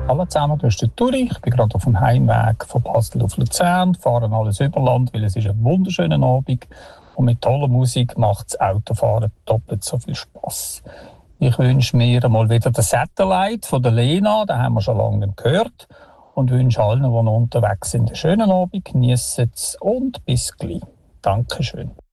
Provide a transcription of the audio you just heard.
Hallo zusammen, das ist der Turi. Ich bin gerade auf dem Heimweg von Basel auf Luzern, fahren alles Überland, weil es ist ein wunderschöner Abend und mit toller Musik macht das Autofahren doppelt so viel Spass. Ich wünsche mir mal wieder den Satellite von der Lena, den haben wir schon lange nicht gehört, und wünsche allen, die noch unterwegs sind, einen schönen Abend, geniessen es und bis gleich. Dankeschön.